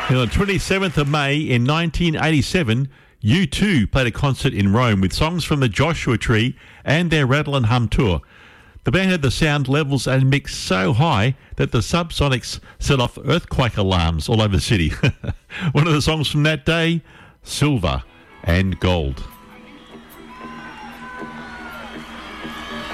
And on the 27th of May in 1987, U2 played a concert in Rome with songs from the Joshua Tree and their Rattle and Hum tour. The band had the sound levels and mix so high that the Subsonics set off earthquake alarms all over the city. One of the songs from that day, Silver and Gold.